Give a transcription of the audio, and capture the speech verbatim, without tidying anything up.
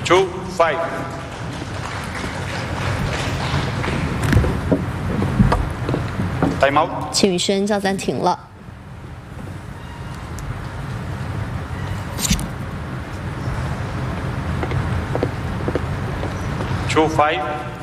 two five。Time out。 请雨轩叫暂停了。 two five。